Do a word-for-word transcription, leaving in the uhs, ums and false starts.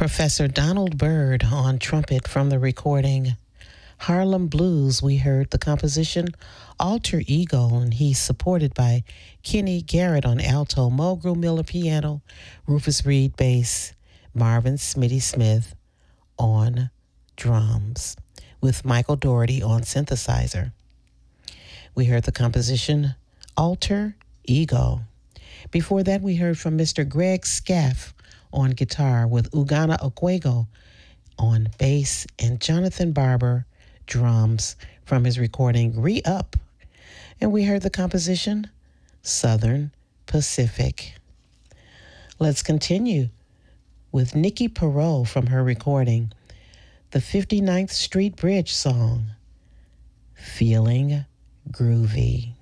Professor Donald Byrd on trumpet from the recording Harlem Blues. We heard the composition Alter Ego, and he's supported by Kenny Garrett on alto, Mulgrew Miller piano, Rufus Reed bass, Marvin Smitty Smith on drums, with Michael Doherty on synthesizer. We heard the composition Alter Ego. Before that, we heard from Mister Greg Scaff on guitar, with Ugana Okwego on bass and Jonathan Barber drums from his recording Re-Up. And we heard the composition Southern Pacific. Let's continue with Nikki Perot from her recording the fifty-ninth Street Bridge song, Feeling Groovy.